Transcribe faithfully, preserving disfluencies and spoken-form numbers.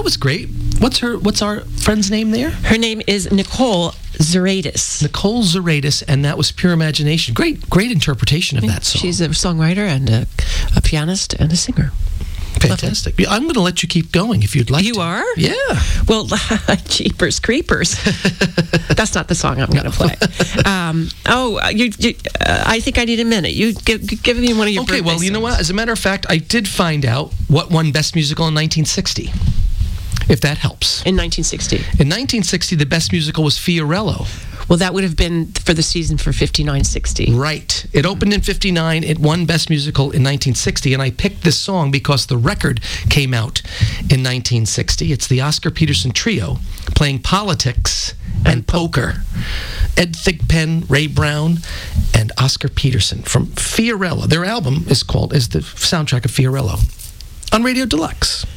was great. What's her? What's our friend's name there? Her name is Nicole Zeratis. Nicole Zeratis, and that was Pure Imagination. Great, great interpretation of that song. She's a songwriter and a, a pianist and a singer. Fantastic. I'm going to let you keep going if you'd like you to. You are? Yeah. Well, Jeepers Creepers. That's not the song I'm going to play. Um, oh, you, you, uh, I think I need a minute. You give, give me one of your Okay, well, you songs. know what? As a matter of fact, I did find out what won Best Musical in nineteen sixty, if that helps. In nineteen sixty. In nineteen sixty, the Best Musical was Fiorello. Well, that would have been for the season for fifty-nine sixty. Right. It opened in fifty-nine. It won Best Musical in nineteen sixty. And I picked this song because the record came out in nineteen sixty. It's the Oscar Peterson Trio playing Politics and, and Poker. Ed Thigpen, Ray Brown, and Oscar Peterson from Fiorello. Their album is called, is the soundtrack of Fiorello on Radio Deluxe.